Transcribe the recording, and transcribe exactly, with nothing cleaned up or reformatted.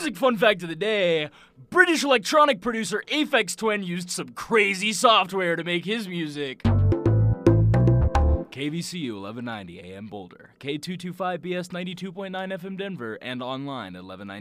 music fun fact of the day, British electronic producer Aphex Twin used some crazy software to make his music. K V C U eleven ninety A M Boulder, K two twenty-five B S ninety-two point nine F M Denver, and online at eleven ninety.